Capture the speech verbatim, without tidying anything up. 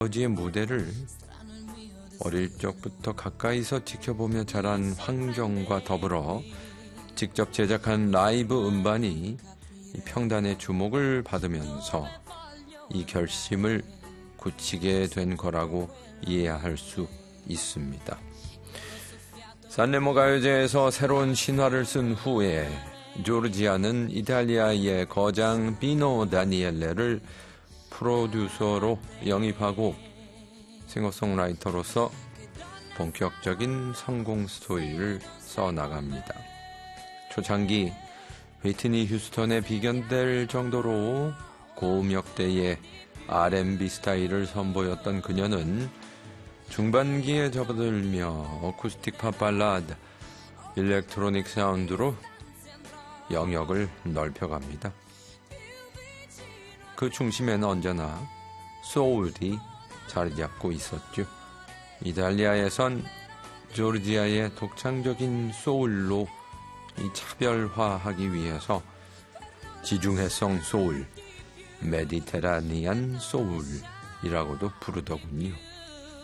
아버지의 무대를 어릴 적부터 가까이서 지켜보며 자란 환경과 더불어 직접 제작한 라이브 음반이 평단의 주목을 받으면서 이 결심을 굳히게 된 거라고 이해할 수 있습니다. 산레모 가요제에서 새로운 신화를 쓴 후에 조르지아는 이탈리아의 거장 비노 다니엘레를 프로듀서로 영입하고 싱어송라이터로서 본격적인 성공 스토리를 써나갑니다. 초창기 휘트니 휴스턴에 비견될 정도로 고음역대의 알앤비 스타일을 선보였던 그녀는 중반기에 접어들며 어쿠스틱 팝 발라드, 일렉트로닉 사운드로 영역을 넓혀갑니다. 그 중심에는 언제나 소울이 자리 잡고 있었죠. 이탈리아에선 조르지아의 독창적인 소울로 이 차별화하기 위해서 지중해성 소울, 메디테라니안 소울이라고도 부르더군요.